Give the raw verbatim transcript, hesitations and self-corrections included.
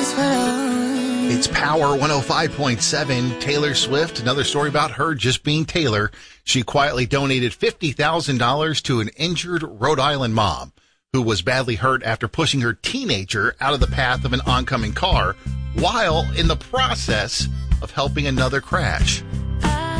It's Power one oh five point seven. Taylor Swift, another story about her just being Taylor. She quietly donated fifty thousand dollars to an injured Rhode Island mom who was badly hurt after pushing her teenager out of the path of an oncoming car while in the process of helping another crash.